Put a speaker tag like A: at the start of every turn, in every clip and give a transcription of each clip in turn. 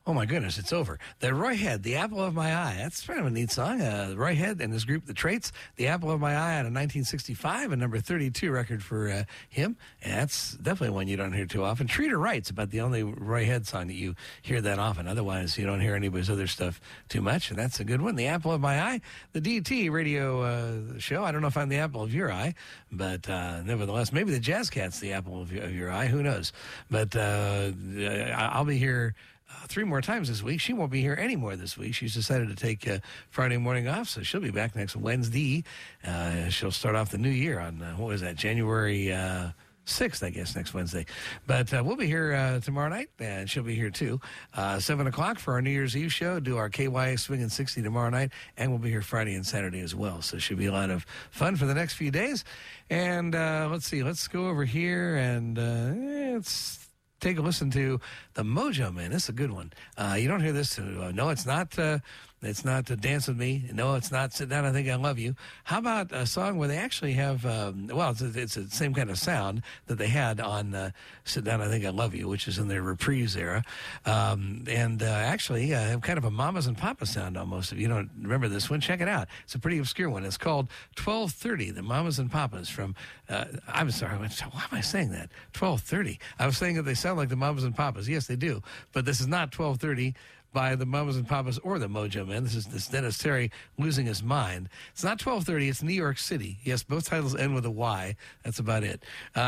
A: Oh, my goodness, it's over. The Roy Head, The Apple of My Eye. That's kind of a neat song. Roy Head and his group, The Traits, The Apple of My Eye out of 1965, a number 32 record for him. And that's definitely one you don't hear too often. Treat Her Right's about the only Roy Head song that you hear that often. Otherwise, you don't hear anybody's other stuff too much, and that's a good one. The Apple of My Eye, the DT radio show. I don't know if I'm the apple of your eye, but nevertheless, maybe the Jazz Cat's the apple of your eye. Who knows? But I'll be here 3 more times this week. She won't be here anymore this week. She's decided to take Friday morning off, so she'll be back next Wednesday. She'll start off the new year on, what was that, January 6th, I guess, next Wednesday. But we'll be here tomorrow night, and she'll be here too. 7 o'clock for our New Year's Eve show. Do our KY Swingin' 60 tomorrow night, and we'll be here Friday and Saturday as well. So it should be a lot of fun for the next few days. And let's see, let's go over here, and let's take a listen to the Mojo Men. This is a good one. You don't hear this. No, it's not. It's not Dance With Me. No, it's not Sit Down, I Think I Love You. How about a song where they actually have, it's the same kind of sound that they had on Sit Down, I Think I Love You, which is in their reprise era. Actually, have kind of a Mamas and Papas sound almost. If you don't remember this one, check it out. It's a pretty obscure one. It's called 12:30, the Mamas and Papas from, I'm sorry, why am I saying that? 12:30. I was saying that they sound like the Mamas and Papas. Yes, they do. But this is not 12:30 by the Mamas and Papas or the Mojo Men. This is Dennis Terry losing his mind. It's not 12:30. It's New York City. Yes, both titles end with a Y. That's about it.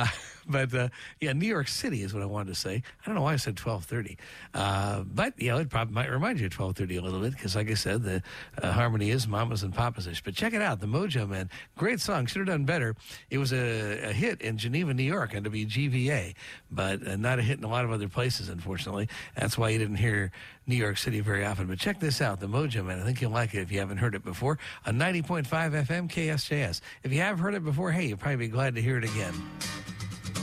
A: New York City is what I wanted to say. I don't know why I said 12:30. It probably might remind you of 12:30 a little bit because, like I said, the harmony is Mamas and Papas-ish. But check it out, the Mojo Men. Great song. Should have done better. It was a hit in Geneva, New York on WGVA, but not a hit in a lot of other places, unfortunately. That's why you didn't hear New York City very often. But check this out, the Mojo Men. I think you'll like it if you haven't heard it before on 90.5 FM KSJS. If you have heard it before, hey, you'll probably be glad to hear it again.